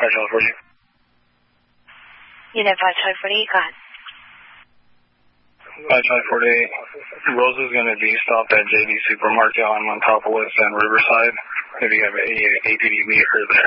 Charlie 48. Unit 5 Charlie 48, go ahead. 5 Charlie 48. Rose is going to be stopped at JD Supermarket on Montopolis and Riverside. If you have a APD meter there.